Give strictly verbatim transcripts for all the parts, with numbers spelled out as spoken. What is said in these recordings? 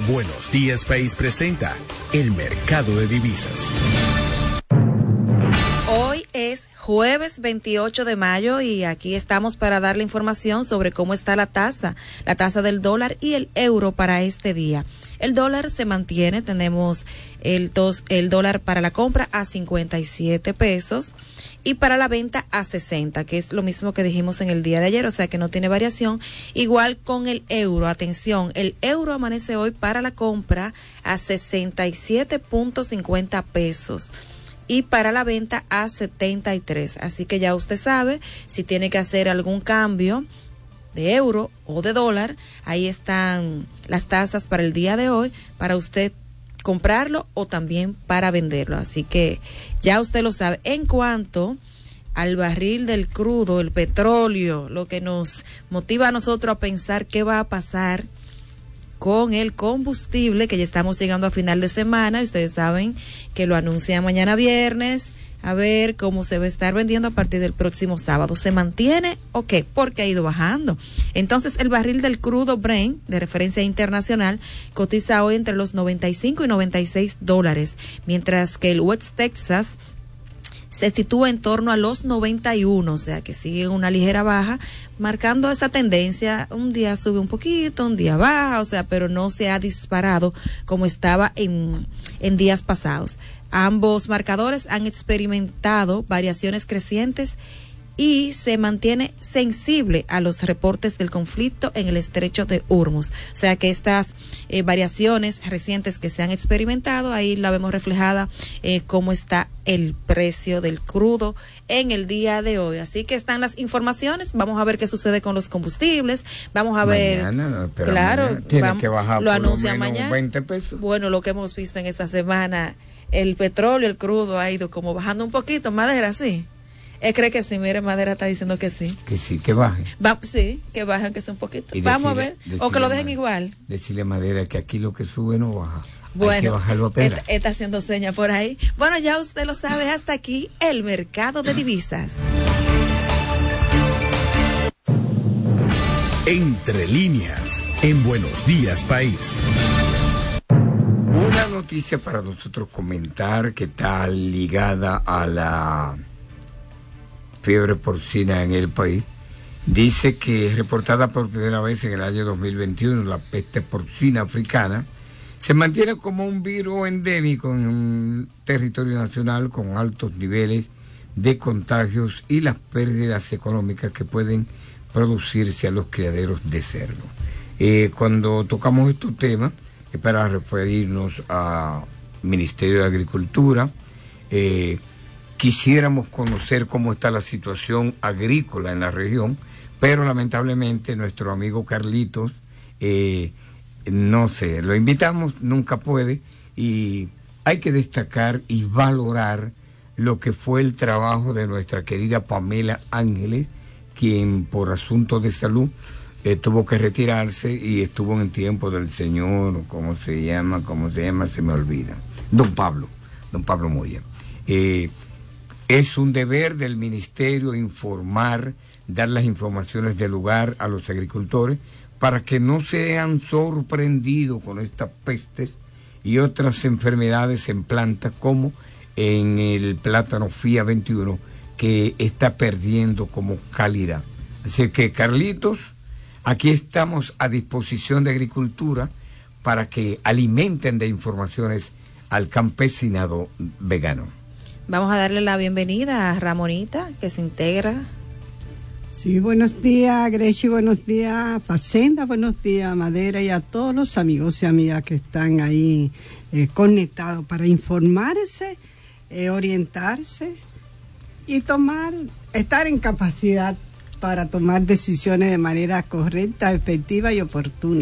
Buenos Días País presenta el mercado de divisas. Hoy es jueves veintiocho de mayo y aquí estamos para darle información sobre cómo está la tasa, la tasa del dólar y el euro para este día. El dólar se mantiene, tenemos el, tos, el dólar para la compra a cincuenta y siete pesos y para la venta a sesenta, que es lo mismo que dijimos en el día de ayer, o sea que no tiene variación. Igual con el euro, atención, el euro amanece hoy para la compra a sesenta y siete punto cincuenta pesos. Y para la venta a setenta y tres. Así que ya usted sabe, si tiene que hacer algún cambio de euro o de dólar, ahí están las tasas para el día de hoy, para usted comprarlo o también para venderlo. Así que ya usted lo sabe. En cuanto al barril del crudo, el petróleo, lo que nos motiva a nosotros a pensar qué va a pasar con el combustible, que ya estamos llegando a final de semana, y ustedes saben que lo anuncian mañana viernes, a ver cómo se va a estar vendiendo a partir del próximo sábado. ¿Se mantiene o qué? Porque ha ido bajando. Entonces, el barril del crudo Brent, de referencia internacional, cotiza hoy entre los noventa y cinco y noventa y seis dólares, mientras que el West Texas se sitúa en torno a los noventa y uno, o sea que sigue una ligera baja, marcando esa tendencia. Un día sube un poquito, un día baja, o sea, pero no se ha disparado como estaba en, en días pasados. Ambos marcadores han experimentado variaciones crecientes y se mantiene sensible a los reportes del conflicto en el estrecho de Hormuz. O sea que estas eh, variaciones recientes que se han experimentado, ahí la vemos reflejada eh, cómo está el precio del crudo en el día de hoy. Así que están las informaciones, vamos a ver qué sucede con los combustibles, vamos a ver, mañana, pero claro, mañana tiene vamos, que bajar lo por anuncian lo menos mañana. veinte pesos. Bueno, lo que hemos visto en esta semana, el petróleo, el crudo ha ido como bajando un poquito. Madera, sí. Él cree que sí, mire, Madera está diciendo que sí. Que sí, que baje. Va, sí, que bajen, que sea un poquito. Y Vamos decirle, a ver, o que lo dejen Madera, igual. Decirle a Madera que aquí lo que sube no baja. Bueno, hay que bajarlo a pera. Está, está haciendo señas por ahí. Bueno, ya usted lo sabe, hasta aquí el mercado de divisas. Entre líneas, en Buenos Días País. Una noticia para nosotros comentar que está ligada a la fiebre porcina en el país. Dice que es reportada por primera vez en el año dos mil veintiuno, la peste porcina africana se mantiene como un virus endémico en un territorio nacional con altos niveles de contagios y las pérdidas económicas que pueden producirse a los criaderos de cerdo. Eh, cuando tocamos estos temas, es para referirnos al Ministerio de Agricultura. Eh, quisiéramos conocer cómo está la situación agrícola en la región, pero lamentablemente nuestro amigo Carlitos, eh, no sé, lo invitamos, nunca puede, y hay que destacar y valorar lo que fue el trabajo de nuestra querida Pamela Ángeles, quien por asuntos de salud Eh, tuvo que retirarse y estuvo en el tiempo del señor, ¿cómo se llama? ¿Cómo se llama? Se me olvida. Don Pablo, don Pablo Moya. Eh, es un deber del ministerio informar, dar las informaciones del lugar a los agricultores para que no sean sorprendidos con estas pestes y otras enfermedades en plantas como en el plátano F I A veintiuno, que está perdiendo como calidad. Así que, Carlitos, aquí estamos a disposición de Agricultura para que alimenten de informaciones al campesinado vegano. Vamos a darle la bienvenida a Ramonita, que se integra. Sí, buenos días, Grechi, buenos días, Facenda, buenos días, Madera, y a todos los amigos y amigas que están ahí eh, conectados para informarse, eh, orientarse y tomar, estar en capacidad para tomar decisiones de manera correcta, efectiva y oportuna.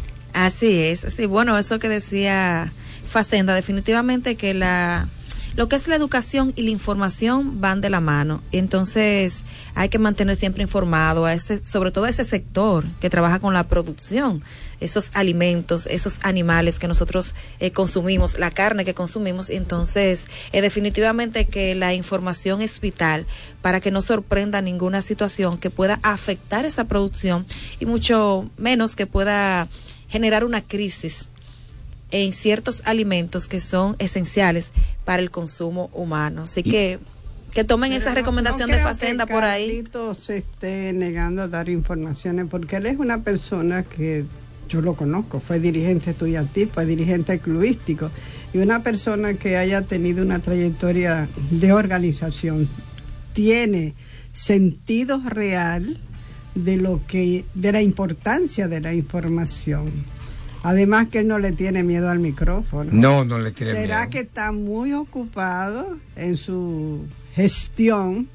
Así es, así, bueno, eso que decía Facenda, definitivamente que la lo que es la educación y la información van de la mano. Entonces hay que mantener siempre informado a ese, sobre todo a ese sector que trabaja con la producción, esos alimentos, esos animales que nosotros eh, consumimos, la carne que consumimos. Entonces eh, definitivamente que la información es vital para que no sorprenda ninguna situación que pueda afectar esa producción y mucho menos que pueda generar una crisis en ciertos alimentos que son esenciales para el consumo humano. Así y, que que tomen esa no, recomendación no de Facenda por ahí. Carlitos se esté negando a dar informaciones porque él es una persona que yo lo conozco, fue dirigente estudiantil, fue dirigente clubístico y una persona que haya tenido una trayectoria de organización tiene sentido real de lo que de la importancia de la información. Además que él no le tiene miedo al micrófono. No, no le tiene miedo. ¿Será que está muy ocupado en su gestión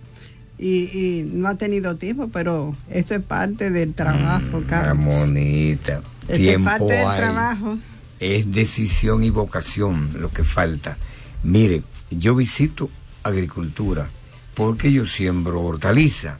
y, y no ha tenido tiempo? Pero esto es parte del trabajo, mm, Carlos. Ramonita, esto tiempo es parte del hay. trabajo. Es decisión y vocación lo que falta. Mire, yo visito agricultura porque yo siembro hortaliza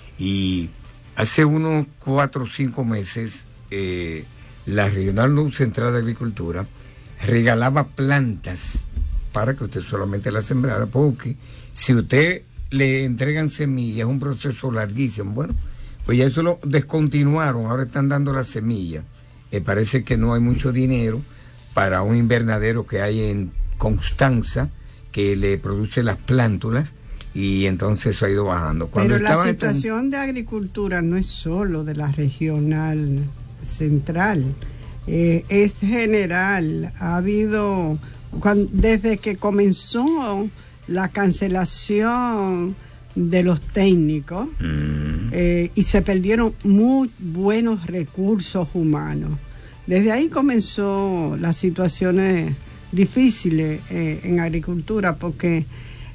y hace unos cuatro o cinco meses eh, la Regional Central de Agricultura regalaba plantas para que usted solamente las sembrara, porque si usted le entregan semillas es un proceso larguísimo. Bueno, pues ya eso lo descontinuaron, ahora están dando las semillas. Me parece que no hay mucho dinero para un invernadero que hay en Constanza que le produce las plántulas y entonces eso ha ido bajando. Cuando Pero la situación en... de agricultura no es solo de la regional central, eh, es general. Ha habido, cuando, desde que comenzó la cancelación de los técnicos mm. eh, y se perdieron muy buenos recursos humanos, desde ahí comenzó las situaciones difíciles eh, en agricultura, porque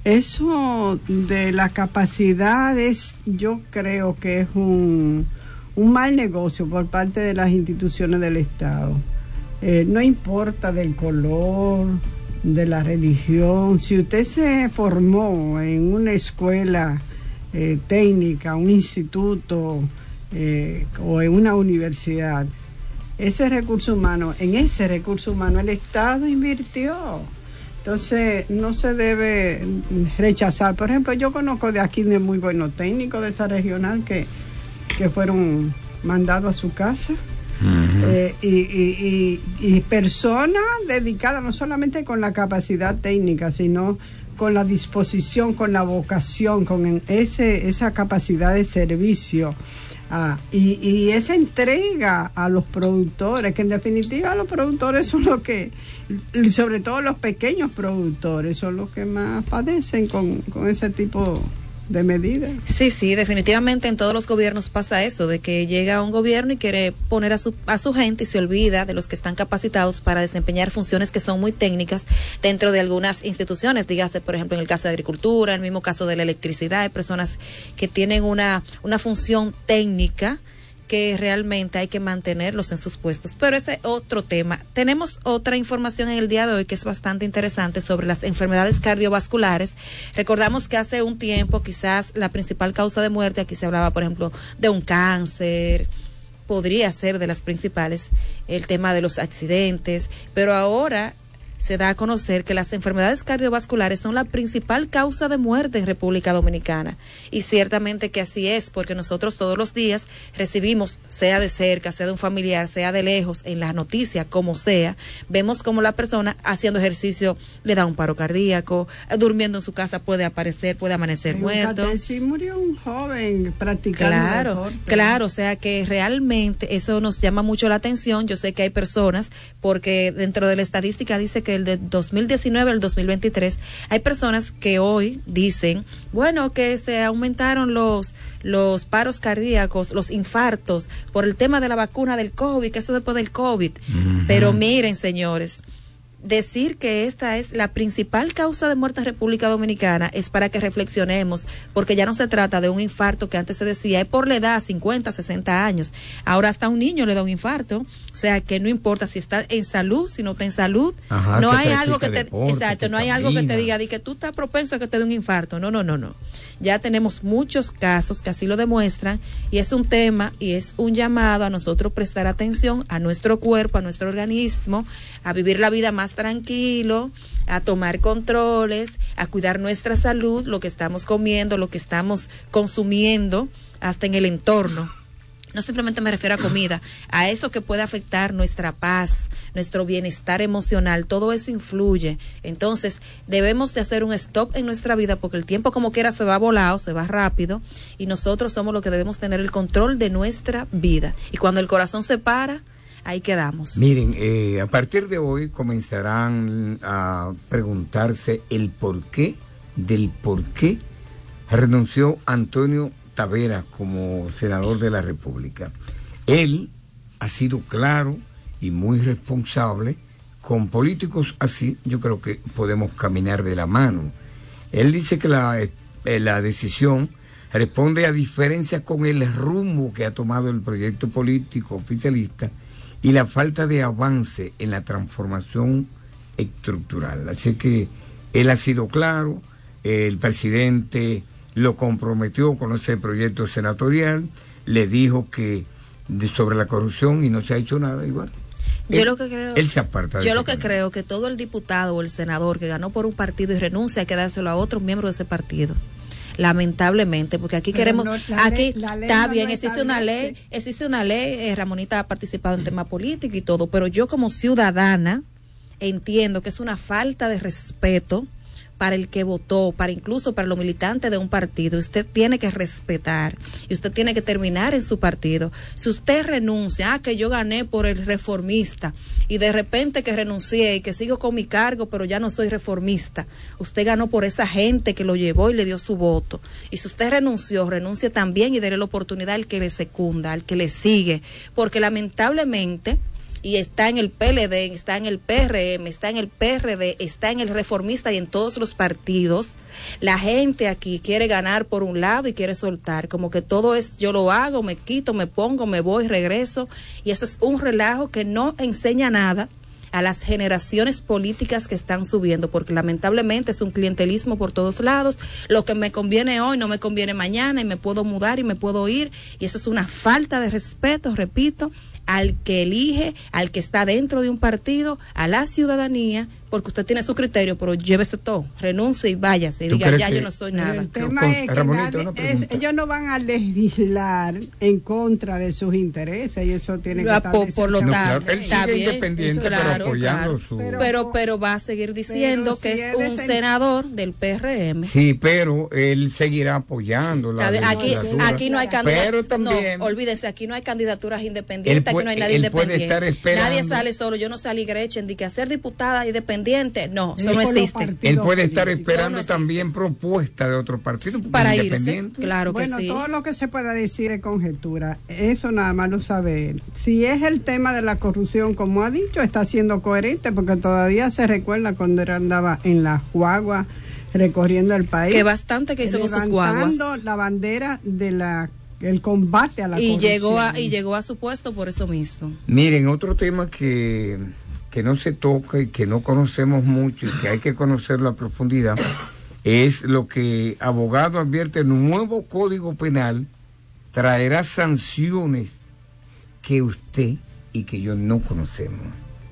eso de la capacidad es, yo creo que es un, un mal negocio por parte de las instituciones del Estado. Eh, no importa del color, de la religión, si usted se formó en una escuela eh, técnica, un instituto eh, o en una universidad, ese recurso humano, en ese recurso humano el Estado invirtió. Entonces no se debe rechazar. Por ejemplo, yo conozco de aquí de muy buenos técnicos de esa regional que, que fueron mandados a su casa. Uh-huh. eh, y, y, y, y personas dedicadas no solamente con la capacidad técnica, sino con la disposición, con la vocación, con ese, esa capacidad de servicio ah, y, y esa entrega a los productores, que en definitiva los productores son los que, sobre todo los pequeños productores, son los que más padecen con, con ese tipo de medidas. Sí, sí, definitivamente en todos los gobiernos pasa eso, de que llega un gobierno y quiere poner a su, a su gente y se olvida de los que están capacitados para desempeñar funciones que son muy técnicas dentro de algunas instituciones, dígase por ejemplo en el caso de agricultura, en el mismo caso de la electricidad, hay personas que tienen una, una función técnica que realmente hay que mantenerlos en sus puestos. Pero ese es otro tema. Tenemos otra información en el día de hoy que es bastante interesante sobre las enfermedades cardiovasculares. Recordamos que hace un tiempo quizás la principal causa de muerte, aquí se hablaba por ejemplo de un cáncer, podría ser de las principales, el tema de los accidentes, pero ahora se da a conocer que las enfermedades cardiovasculares son la principal causa de muerte en República Dominicana. Y ciertamente que así es, porque nosotros todos los días recibimos, sea de cerca, sea de un familiar, sea de lejos, en las noticias, como sea, vemos como la persona haciendo ejercicio le da un paro cardíaco, durmiendo en su casa puede aparecer, puede amanecer en muerto. Sí, murió un joven practicando Claro, deporte. claro, o sea que realmente eso nos llama mucho la atención. Yo sé que hay personas, porque dentro de la estadística dice que el de dos mil diecinueve al dos mil veintitrés hay personas que hoy dicen, bueno, que se aumentaron los los paros cardíacos, los infartos por el tema de la vacuna del COVID, que eso después del COVID. Uh-huh. Pero miren, señores, decir que esta es la principal causa de muerte en República Dominicana es para que reflexionemos, porque ya no se trata de un infarto que antes se decía es por la edad, cincuenta, sesenta años, ahora hasta un niño le da un infarto, o sea que no importa si está en salud, si no está en salud. Ajá, no hay algo que te, deporte, exacto, no hay camina. algo que te diga de que tú estás propenso a que te dé un infarto, no, no, no, no. Ya tenemos muchos casos que así lo demuestran y es un tema y es un llamado a nosotros prestar atención a nuestro cuerpo, a nuestro organismo, a vivir la vida más tranquilo, a tomar controles, a cuidar nuestra salud, lo que estamos comiendo, lo que estamos consumiendo, hasta en el entorno. No simplemente me refiero a comida, a eso que puede afectar nuestra paz, nuestro bienestar emocional, todo eso influye. Entonces, debemos de hacer un stop en nuestra vida porque el tiempo como quiera se va volado, se va rápido y nosotros somos los que debemos tener el control de nuestra vida. Y cuando el corazón se para, ahí quedamos. Miren, eh, a partir de hoy comenzarán a preguntarse el porqué del por qué renunció Antonio Tavera como senador de la República. Él ha sido claro y muy responsable. Con políticos así, yo creo que podemos caminar de la mano. Él dice que la, eh, la decisión responde a diferencias con el rumbo que ha tomado el proyecto político oficialista y la falta de avance en la transformación estructural. Así que él ha sido claro, el presidente lo comprometió con ese proyecto senatorial, le dijo que de, sobre la corrupción y no se ha hecho nada igual. Yo él, lo que creo, él se aparta. Yo lo que creo que todo el diputado o el senador que ganó por un partido y renuncia hay que dárselo a otros miembros de ese partido. Lamentablemente, porque aquí Pero queremos, no, la aquí ley, la ley está no bien, lo existe una ley, establece. existe una ley, eh, Ramonita ha participado en temas políticos y todo, pero yo como ciudadana entiendo que es una falta de respeto para el que votó, para incluso para los militantes de un partido. Usted tiene que respetar y usted tiene que terminar en su partido. Si usted renuncia, ah, que yo gané por el reformista y de repente que renuncié y que sigo con mi cargo, pero ya no soy reformista. Usted ganó por esa gente que lo llevó y le dio su voto. Y si usted renunció, renuncie también y déle la oportunidad al que le secunda, al que le sigue, porque lamentablemente, y está en el P L D, está en el P R M, está en el P R D, está en el Reformista y en todos los partidos, la gente aquí quiere ganar por un lado y quiere soltar, como que todo es yo lo hago, me quito, me pongo, me voy, regreso, y eso es un relajo que no enseña nada a las generaciones políticas que están subiendo, porque lamentablemente es un clientelismo por todos lados, lo que me conviene hoy no me conviene mañana y me puedo mudar y me puedo ir, y eso es una falta de respeto, repito, al que elige, al que está dentro de un partido, a la ciudadanía, porque usted tiene su criterio, pero llévese todo, renuncie y váyase y diga, ya yo no soy Pero nada. el tema Con, es que Ramonito, nadie, es, ellos no van a legislar en contra de sus intereses y eso tiene que Ah, estar por, por lo No, tanto, claro, él está sigue bien, independiente, claro, pero apoyando claro. su... Pero- pero, pero va a seguir diciendo pero que si es es un de sen- senador del P R M. Sí, pero él seguirá apoyando la Está bien, Aquí, legislatura. aquí no hay candidatura. Pero también No, olvídense, aquí no hay candidaturas independientes, Él aquí no hay nadie puede- él puede independiente. estar esperando. Nadie sale solo. Yo no salí Gretchen de que hacer diputada independiente. No, eso Es no por los existe. partidos él puede estar políticos. esperando No, no existe. también propuestas de otro partido porque Para es irse, independiente. claro que Bueno, sí. todo lo que se pueda decir es conjetura. Eso nada más lo sabe él. Si es el tema de la corrupción, como ha dicho, está siendo coherente porque todavía se recuerda cuando él andaba en la guagua recorriendo el país. Que bastante que hizo con sus guaguas. levantando la bandera de la el combate a la Y corrupción. llegó, a, y llegó a su puesto por eso mismo. Miren, otro tema que, que no se toca y que no conocemos mucho y que hay que conocerlo a profundidad es lo que abogado advierte: el nuevo Código Penal traerá sanciones que usted y que yo no conocemos.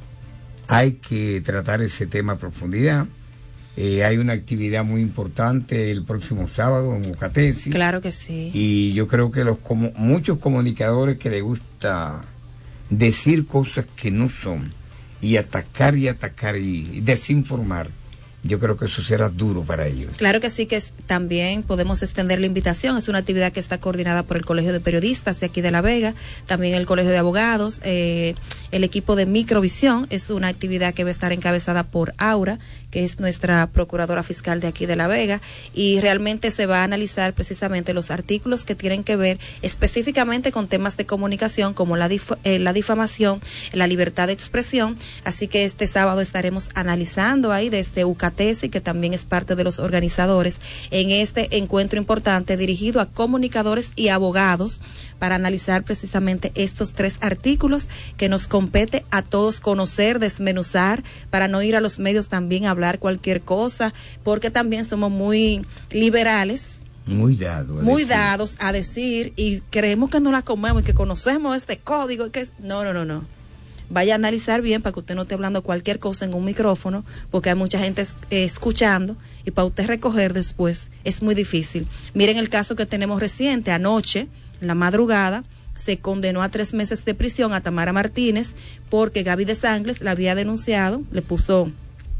Hay que tratar ese tema a profundidad. Eh, hay una actividad muy importante el próximo sábado en Ucatesi. Claro que sí. Y yo creo que los como, muchos comunicadores que les gusta decir cosas que no son y atacar y atacar y, y desinformar, yo creo que eso será duro para ellos. Claro que sí, que es, también podemos extender la invitación. Es una actividad que está coordinada por el Colegio de Periodistas de aquí de La Vega, también el Colegio de Abogados, eh, el equipo de Microvisión. Es una actividad que va a estar encabezada por Aura, que es nuestra procuradora fiscal de aquí de La Vega, y realmente se va a analizar precisamente los artículos que tienen que ver específicamente con temas de comunicación como la, dif eh, la difamación, la libertad de expresión. Así que este sábado estaremos analizando ahí desde Ucatesi, que también es parte de los organizadores, en este encuentro importante dirigido a comunicadores y abogados para analizar precisamente estos tres artículos que nos compete a todos conocer, desmenuzar, para no ir a los medios también a hablar cualquier cosa, porque también somos muy liberales, Muy dado. muy dados a decir y creemos que no la comemos y que conocemos este código y que es... no, no, no, no. Vaya a analizar bien para que usted no esté hablando cualquier cosa en un micrófono, porque hay mucha gente es, eh, escuchando y para usted recoger después es muy difícil. Miren el caso que tenemos reciente, anoche, en la madrugada, se condenó a tres meses de prisión a Tamara Martínez porque Gaby de Sangles la había denunciado, le puso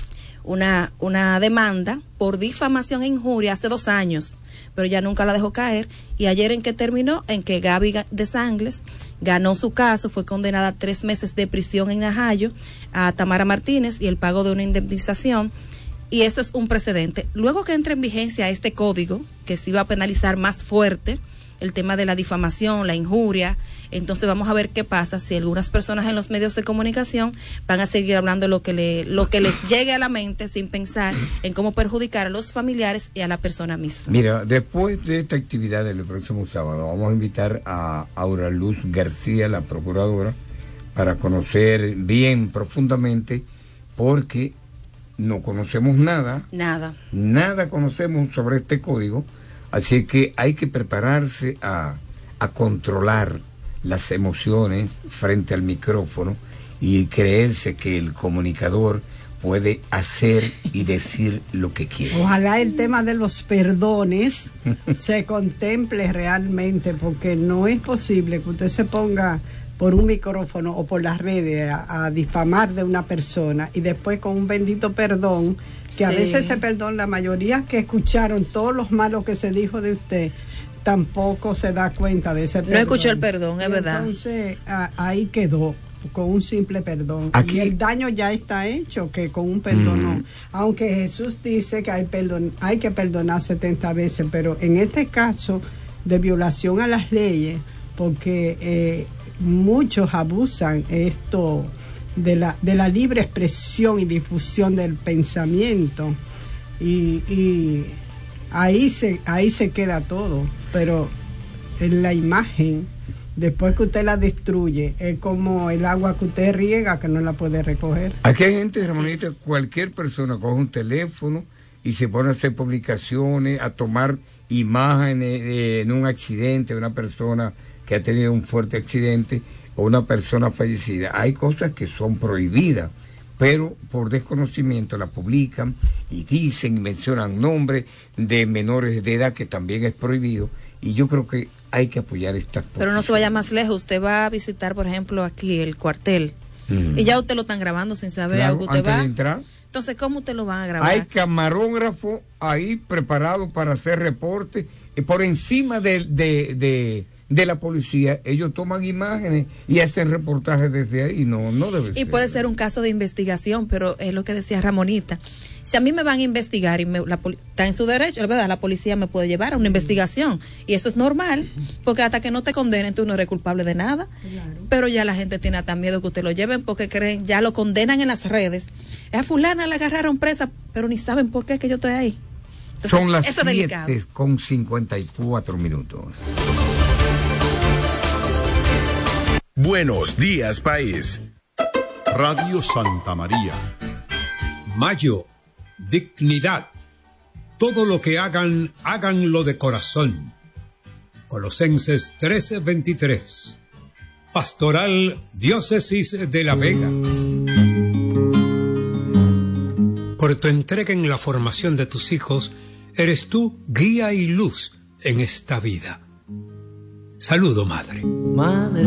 una, una demanda por difamación e injuria hace dos años, pero ya nunca la dejó caer. Y ayer, ¿en que terminó? En que Gaby de Sangles ganó su caso, fue condenada a tres meses de prisión en Najayo a Tamara Martínez y el pago de una indemnización. Y eso es un precedente. Luego que entre en vigencia este código, que se iba a penalizar más fuerte el tema de la difamación, la injuria, entonces vamos a ver qué pasa si algunas personas en los medios de comunicación van a seguir hablando lo que le, lo que les llegue a la mente sin pensar en cómo perjudicar a los familiares y a la persona misma. Mira, después de esta actividad del próximo sábado vamos a invitar a Aura Luz García, la procuradora, para conocer bien profundamente, porque no conocemos nada. Nada. Nada conocemos sobre este código, así que hay que prepararse a, a controlar las emociones frente al micrófono y creerse que el comunicador puede hacer y decir lo que quiere. Ojalá el tema de los perdones se contemple realmente, porque no es posible que usted se ponga por un micrófono o por las redes a, a difamar de una persona y después con un bendito perdón, que a sí. veces ese perdón, la mayoría que escucharon todos los malos que se dijo de usted, tampoco se da cuenta de ese perdón. No escuchó el perdón, es y verdad. Entonces a, ahí quedó, con un simple perdón. Aquí, y el daño ya está hecho, que con un perdón no. Mm. Aunque Jesús dice que hay, perdón, hay que perdonar setenta veces, pero en este caso de violación a las leyes, porque eh, muchos abusan esto de la, de la libre expresión y difusión del pensamiento, y, y ahí se, ahí se queda todo, pero en la imagen, después que usted la destruye, es como el agua que usted riega, que no la puede recoger. Aquí hay gente, Ramonita, cualquier persona coge un teléfono y se pone a hacer publicaciones, a tomar imágenes eh, en un accidente, de una persona que ha tenido un fuerte accidente o una persona fallecida. Hay cosas que son prohibidas, pero por desconocimiento la publican y dicen y mencionan nombres de menores de edad, que también es prohibido, y yo creo que hay que apoyar estas cosas. Pero no se vaya más lejos, usted va a visitar, por ejemplo, aquí el cuartel, mm. y ya usted lo están grabando sin saber, claro, a usted antes va. de entrar. Entonces, ¿cómo usted lo van a grabar? Hay camarógrafo ahí preparado para hacer reportes, y por encima de, de, de, de la policía, ellos toman imágenes y hacen reportajes desde ahí. No, no debe ser. Y puede ser un caso de investigación, pero es lo que decía Ramonita. Si a mí me van a investigar y me, la, está en su derecho, la verdad, la policía me puede llevar a una investigación, y eso es normal, porque hasta que no te condenen tú no eres culpable de nada. Claro. Pero ya la gente tiene hasta miedo que usted lo lleven, porque creen, ya lo condenan en las redes. A fulana la agarraron presa, pero ni saben por qué que yo estoy ahí. Entonces, son las siete con cincuenta y cuatro minutos. Buenos días, país. Radio Santa María. Mayo, dignidad. Todo lo que hagan, háganlo de corazón. Colosenses trece veintitrés. Pastoral Diócesis de La Vega. Por tu entrega en la formación de tus hijos, eres tú guía y luz en esta vida. Saludo, madre. Madre.